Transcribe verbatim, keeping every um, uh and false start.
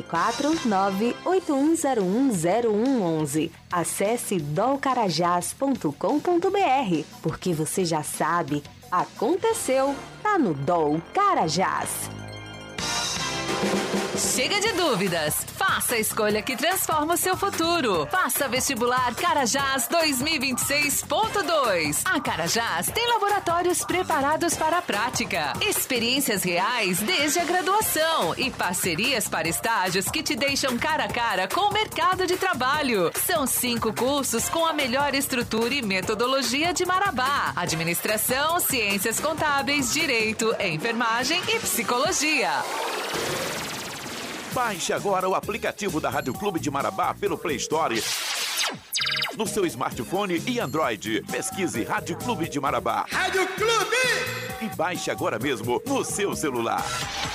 quatro nove oito um zero um zero um um um. Acesse dol carajás ponto com ponto b r, porque você já sabe, aconteceu, tá no Dol Carajás. Chega de dúvidas. Faça a escolha que transforma o seu futuro. Faça vestibular Carajás dois mil e vinte e seis ponto dois. A Carajás tem laboratórios preparados para a prática, experiências reais desde a graduação e parcerias para estágios que te deixam cara a cara com o mercado de trabalho. São cinco cursos com a melhor estrutura e metodologia de Marabá: administração, ciências contábeis, direito, enfermagem e psicologia. Baixe agora o aplicativo da Rádio Clube de Marabá pelo Play Store no seu smartphone e Android. Pesquise Rádio Clube de Marabá. Rádio Clube! E baixe agora mesmo no seu celular.